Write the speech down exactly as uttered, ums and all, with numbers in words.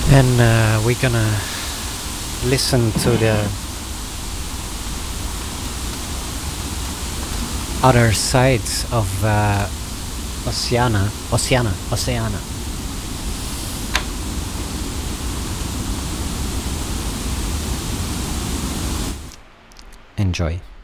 And uh, we're gonna listen to the other sides of uh, Oceana, Oceana, Oceana. Enjoy.